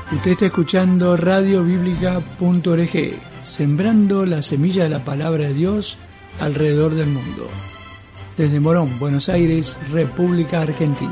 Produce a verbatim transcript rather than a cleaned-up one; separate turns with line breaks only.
Usted está escuchando radio bíblica punto org, sembrando la semilla de la palabra de Dios alrededor del mundo. Desde Morón, Buenos Aires, República Argentina.